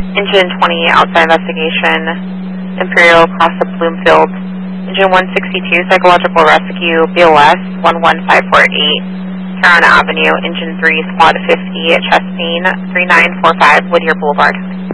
Engine 20, outside investigation, Imperial across the Bloomfield. Engine 162, psychological rescue, BOS 11548, Carolina Avenue. Engine 3, squad 50 at Chastain, 3945 Whittier Boulevard.